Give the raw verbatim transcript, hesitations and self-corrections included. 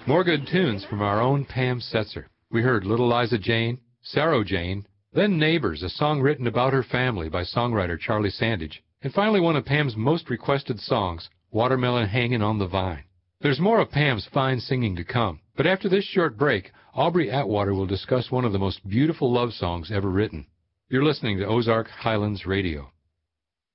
More good tunes from our own Pam Setzer. We heard Little Liza Jane, Sarah Jane, then Neighbors, a song written about her family by songwriter Charlie Sandage, and finally one of Pam's most requested songs, Watermelon Hanging on the Vine. There's more of Pam's fine singing to come, but after this short break, Aubrey Atwater will discuss one of the most beautiful love songs ever written. You're listening to Ozark Highlands Radio.